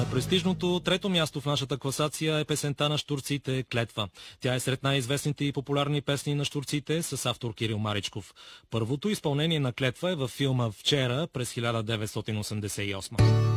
Престижното трето място в нашата класация е песента на щурците «Клетва». Тя е сред най-известните и популярни песни на щурците с автор Кирил Маричков. Първото изпълнение на «Клетва» е във филма «Вчера» през 1988.